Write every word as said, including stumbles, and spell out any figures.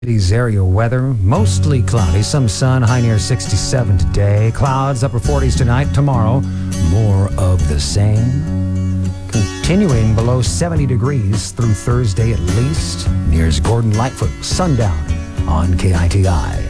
City's area weather, mostly cloudy, some sun, high near sixty-seven today. Clouds, upper forties tonight. Tomorrow, more of the same. Continuing below seventy degrees through Thursday at least. Here's Gordon Lightfoot, sundown on K I T I.